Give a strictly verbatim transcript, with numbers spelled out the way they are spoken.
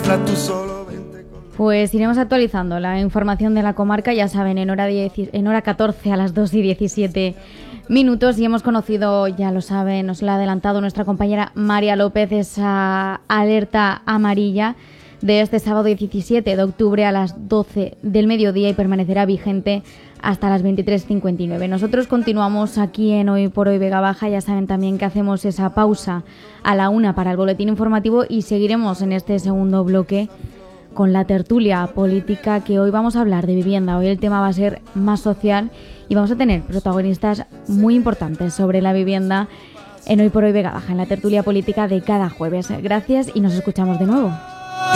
Extra tú solo vente con... Pues iremos actualizando la información de la comarca, ya saben, en hora, diez, en hora catorce a las dos y diecisiete minutos, y hemos conocido, ya lo saben, nos lo ha adelantado nuestra compañera María López, esa alerta amarilla de este sábado diecisiete de octubre a las doce del mediodía y permanecerá vigente hasta las veintitrés cincuenta y nueve. Nosotros continuamos aquí en Hoy por Hoy Vega Baja, ya saben también que hacemos esa pausa a la una para el boletín informativo y seguiremos en este segundo bloque con la tertulia política, que hoy vamos a hablar de vivienda. Hoy el tema va a ser más social y vamos a tener protagonistas muy importantes sobre la vivienda en Hoy por Hoy Vega Baja, en la tertulia política de cada jueves. Gracias y nos escuchamos de nuevo.